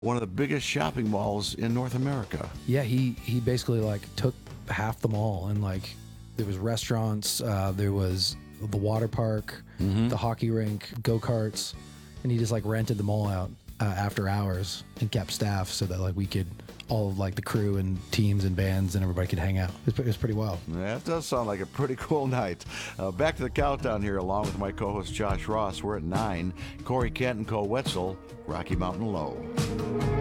one of the biggest shopping malls in North America. Yeah, he basically like took half the mall, and like there was restaurants, there was the water park, the hockey rink, go-karts, and he just like rented the mall out after hours and kept staff so that like we could, all of like the crew and teams and bands and everybody could hang out. It was pretty wild. That does sound like a pretty cool night. Back to the countdown here, along with my co-host Josh Ross. We're at 9. Corey Kent and Cole Wetzel, Rocky Mountain Low.